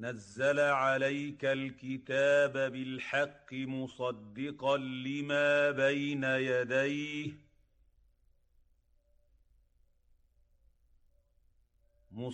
نزل عليك الكتاب بالحق مصدقا لما بين يديه